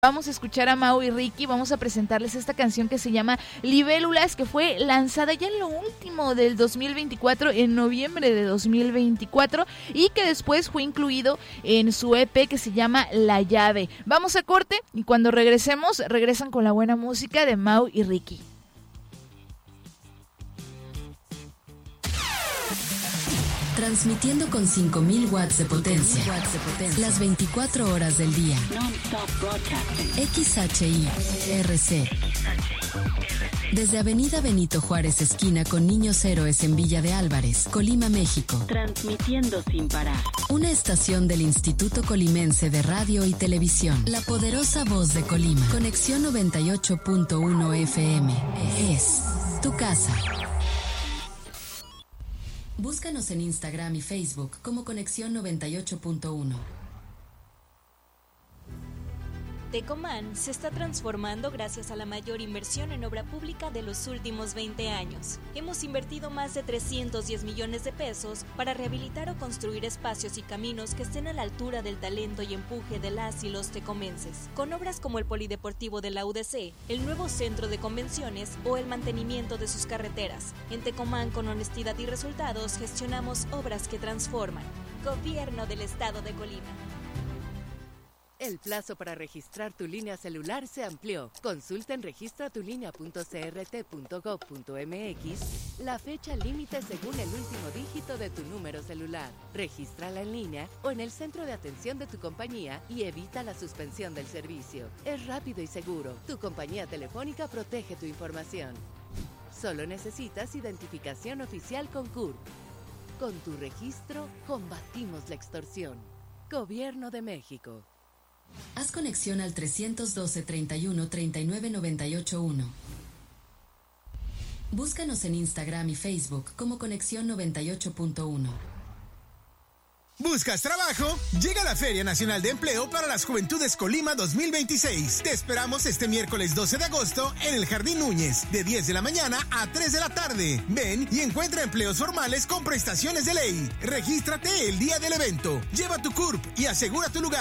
Vamos a escuchar a Mau y Ricky, vamos a presentarles esta canción que se llama Libélulas, que fue lanzada ya en lo último del 2024, en noviembre de 2024, y que después fue incluido en su EP que se llama La Llave. Vamos a corte y cuando regresan con la buena música de Mau y Ricky. Transmitiendo con 5000 watts de potencia. Las 24 horas del día. XHI-RC. Desde Avenida Benito Juárez, esquina con Niños Héroes en Villa de Álvarez, Colima, México. Transmitiendo sin parar. Una estación del Instituto Colimense de Radio y Televisión. La poderosa voz de Colima. Conexión 98.1 FM. Es tu casa. Búscanos en Instagram y Facebook como Conexión 98.1. Tecomán se está transformando gracias a la mayor inversión en obra pública de los últimos 20 años. Hemos invertido más de 310 millones de pesos para rehabilitar o construir espacios y caminos que estén a la altura del talento y empuje de las y los tecomenses. Con obras como el Polideportivo de la UDC, el nuevo centro de convenciones o el mantenimiento de sus carreteras. En Tecomán, con honestidad y resultados, gestionamos obras que transforman. Gobierno del Estado de Colima. El plazo para registrar tu línea celular se amplió. Consulta en registratulínea.crt.gov.mx la fecha límite según el último dígito de tu número celular. Regístrala en línea o en el centro de atención de tu compañía y evita la suspensión del servicio. Es rápido y seguro. Tu compañía telefónica protege tu información. Solo necesitas identificación oficial con CURP. Con tu registro, combatimos la extorsión. Gobierno de México. Haz conexión al 312-31-3998-1. Búscanos en Instagram y Facebook como Conexión 98.1. ¿Buscas trabajo? Llega la Feria Nacional de Empleo para las Juventudes Colima 2026. Te esperamos este miércoles 12 de agosto en el Jardín Núñez, de 10 de la mañana a 3 de la tarde. Ven y encuentra empleos formales con prestaciones de ley. Regístrate el día del evento. Lleva tu CURP y asegura tu lugar.